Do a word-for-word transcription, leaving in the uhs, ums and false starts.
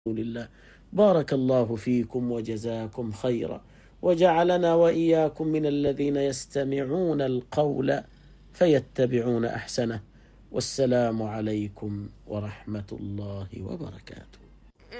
الله. بارك الله فيكم وجزاكم خيرا، وجعلنا وإياكم من الذين يستمعون القول فيتبعون أحسنه. والسلام عليكم ورحمة الله وبركاته.